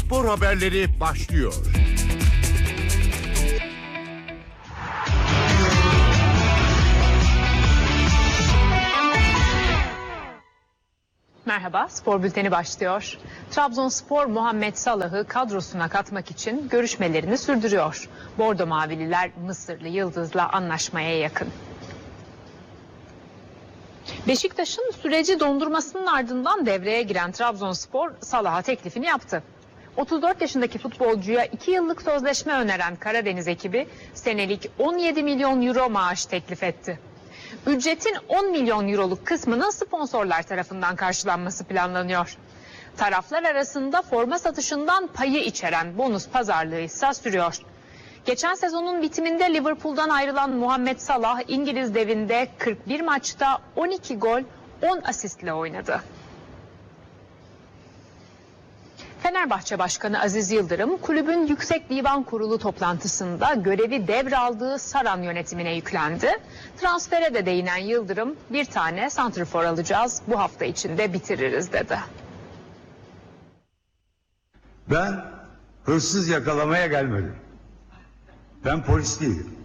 spor haberleri başlıyor. Merhaba, spor bülteni başlıyor. Trabzonspor Muhammed Salah'ı kadrosuna katmak için görüşmelerini sürdürüyor. Bordo Mavililer Mısırlı Yıldız'la anlaşmaya yakın. Beşiktaş'ın süreci dondurmasının ardından devreye giren Trabzonspor Salah'a teklifini yaptı. 34 yaşındaki futbolcuya 2 yıllık sözleşme öneren Karadeniz ekibi senelik 17 milyon euro maaş teklif etti. Ücretin 10 milyon euroluk kısmının sponsorlar tarafından karşılanması planlanıyor. Taraflar arasında forma satışından payı içeren bonus pazarlığı ise sürüyor. Geçen sezonun bitiminde Liverpool'dan ayrılan Muhammed Salah İngiliz devinde 41 maçta 12 gol 10 asistle oynadı. Fenerbahçe Başkanı Aziz Yıldırım, kulübün Yüksek Divan Kurulu toplantısında görevi devraldığı Saran yönetimine yüklendi. Transfere de değinen Yıldırım, bir tane santrfor alacağız, bu hafta içinde bitiririz dedi. Ben hırsız yakalamaya gelmedim. Ben polis değilim.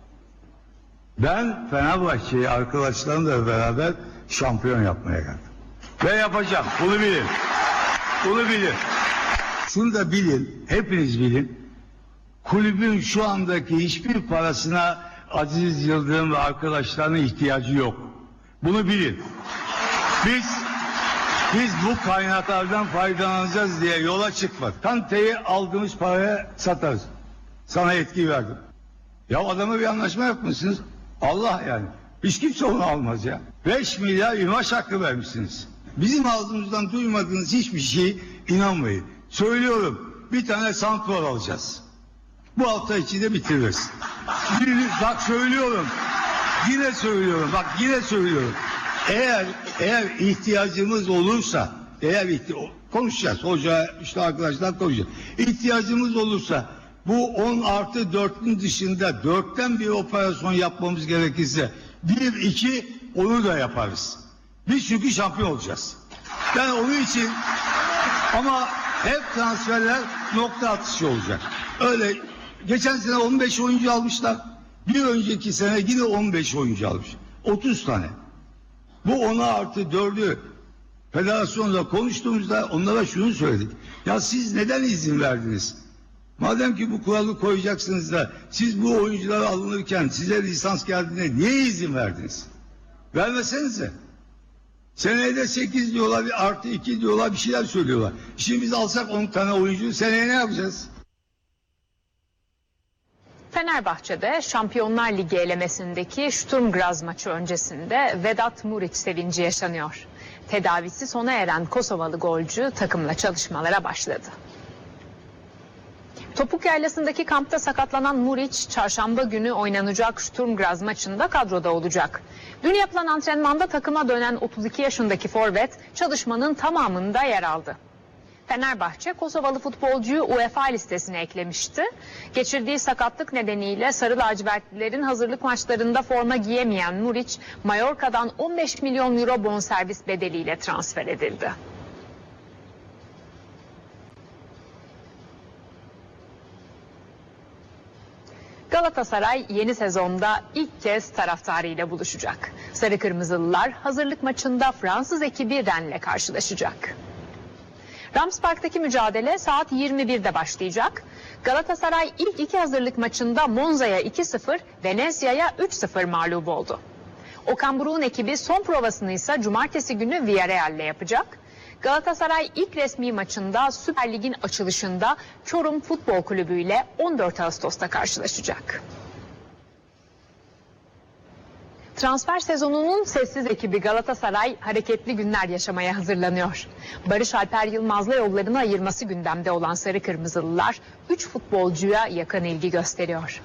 Ben Fenerbahçe'yi arkadaşlarımla beraber şampiyon yapmaya geldim. Ve yapacağım, bunu bilin. Bunu bilin. Şunu da bilin, hepiniz bilin. Kulübün şu andaki hiçbir parasına Aziz Yıldırım ve arkadaşlarının ihtiyacı yok. Bunu bilin. Biz bu kaynaklardan faydalanacağız diye yola çıkmadık. Kante'yi aldığımız paraya satarız. Sana yetki verdim. Ya adama bir anlaşma yapmışsınız. Allah yani. Hiç kimse onu almaz ya. 5 milyar imaj hakkı vermişsiniz. Bizim ağzımızdan duymadığınız hiçbir şeye inanmayın. Söylüyorum, bir tane santrfor alacağız. Bu hafta içinde bitiririz. Bak söylüyorum. Yine söylüyorum. Bak yine söylüyorum. Eğer ihtiyacımız olursa, konuşacağız. Hoca, işte arkadaşlar konuşacağız. İhtiyacımız olursa bu 10+4'ün dışında 4'ten bir operasyon yapmamız gerekirse 1-2 onu da yaparız. Biz çünkü şampiyon olacağız. Ben onun için ama hep transferler nokta atışı olacak. Öyle geçen sene 15 oyuncu almışlar. Bir önceki sene yine 15 oyuncu almış. 30 tane. Bu 10+4'ü federasyonla konuştuğumuzda onlara şunu söyledik. Ya siz neden izin verdiniz? Madem ki bu kuralı koyacaksınız da siz bu oyunculara alınırken size lisans geldiğine niye izin verdiniz? Vermesenize. Seneye de 8 diyorlar, bir +2 diyorlar, bir şeyler söylüyorlar. Şimdi biz alsak 10 tane oyuncu, seneye ne yapacağız? Fenerbahçe'de Şampiyonlar Ligi elemesindeki Sturm Graz maçı öncesinde Vedat Muriç sevinci yaşanıyor. Tedavisi sona eren Kosovalı golcü takımla çalışmalara başladı. Topuk Yaylası'ndaki kampta sakatlanan Muriç, çarşamba günü oynanacak Sturm Graz maçında kadroda olacak. Dün yapılan antrenmanda takıma dönen 32 yaşındaki forvet çalışmanın tamamında yer aldı. Fenerbahçe, Kosovalı futbolcuyu UEFA listesine eklemişti. Geçirdiği sakatlık nedeniyle Sarı Lacivertlilerin hazırlık maçlarında forma giyemeyen Muriç, Mallorca'dan 15 milyon euro bonservis bedeliyle transfer edildi. Galatasaray yeni sezonda ilk kez taraftarıyla buluşacak. Sarı Kırmızılılar hazırlık maçında Fransız ekibi Rennes'le karşılaşacak. Ramspark'taki mücadele saat 21'de başlayacak. Galatasaray ilk iki hazırlık maçında Monza'ya 2-0, Venezia'ya 3-0 mağlup oldu. Okan Buruk'un ekibi son provasını ise cumartesi günü Villarreal'le yapacak. Galatasaray ilk resmi maçında Süper Lig'in açılışında Çorum Futbol Kulübü ile 14 Ağustos'ta karşılaşacak. Transfer sezonunun sessiz ekibi Galatasaray hareketli günler yaşamaya hazırlanıyor. Barış Alper Yılmaz'la yollarını ayırması gündemde olan Sarı Kırmızılılar 3 futbolcuya yakın ilgi gösteriyor.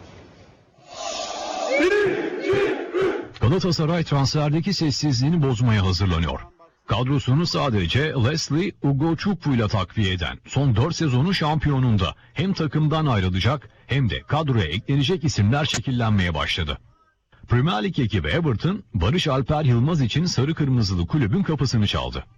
Galatasaray transferdeki sessizliğini bozmaya hazırlanıyor. Kadrosunu sadece Leslie Ugochukwu ile takviye eden son 4 sezonun şampiyonunda hem takımdan ayrılacak hem de kadroya eklenecek isimler şekillenmeye başladı. Premier Lig ekibi Everton, Barış Alper Yılmaz için sarı kırmızılı kulübün kapısını çaldı.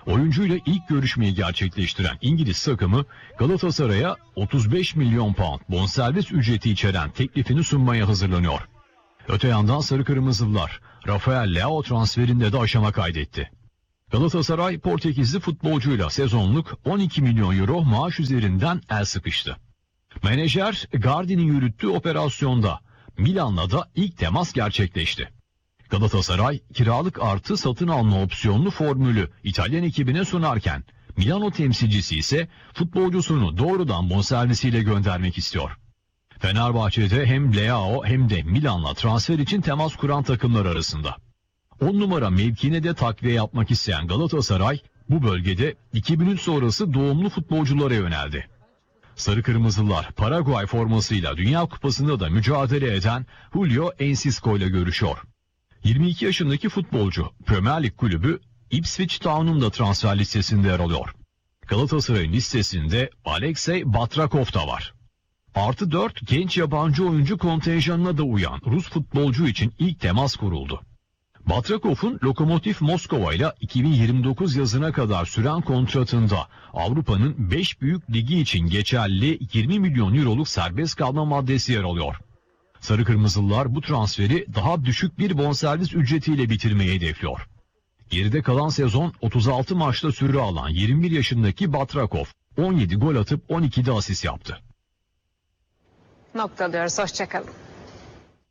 Oyuncuyla ilk görüşmeyi gerçekleştiren İngiliz takımı Galatasaray'a 35 milyon pound bonservis ücreti içeren teklifini sunmaya hazırlanıyor. Öte yandan sarı kırmızılılar Rafael Leao transferinde de aşama kaydetti. Galatasaray Portekizli futbolcuyla sezonluk 12 milyon euro maaş üzerinden el sıkıştı. Menajer Gardi'nin yürüttüğü operasyonda Milan'la da ilk temas gerçekleşti. Galatasaray kiralık artı satın alma opsiyonlu formülü İtalyan ekibine sunarken Milano temsilcisi ise futbolcusunu doğrudan bonservisiyle göndermek istiyor. Fenerbahçe'de hem Leao hem de Milan'la transfer için temas kuran takımlar arasında. 10 numara mevkine de takviye yapmak isteyen Galatasaray bu bölgede 2003 sonrası doğumlu futbolculara yöneldi. Sarı kırmızılar Paraguay formasıyla Dünya Kupası'nda da mücadele eden Julio Enciso ile görüşüyor. 22 yaşındaki futbolcu Premier Lig kulübü Ipswich Town'un da transfer listesinde yer alıyor. Galatasaray'ın listesinde Alexey Batrakov da var. Artı 4 genç yabancı oyuncu kontenjanına da uyan Rus futbolcu için ilk temas kuruldu. Batrakov'un Lokomotiv Moskova ile 2029 yazına kadar süren kontratında Avrupa'nın 5 büyük ligi için geçerli 20 milyon euroluk serbest kalma maddesi yer alıyor. Sarı kırmızılar bu transferi daha düşük bir bonservis ücretiyle bitirmeyi hedefliyor. Geride kalan sezon 36 maçta süre alan 21 yaşındaki Batrakov 17 gol atıp 12'de asist yaptı. Noktalıyoruz. Hoşçakalın.